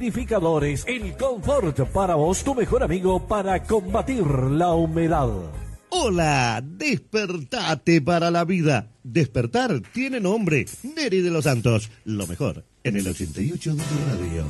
Humidificadores, el confort para vos, tu mejor amigo para combatir la humedad. Hola, despertate para la vida. Despertar tiene nombre. Neri de los Santos, lo mejor en el 88 de tu radio.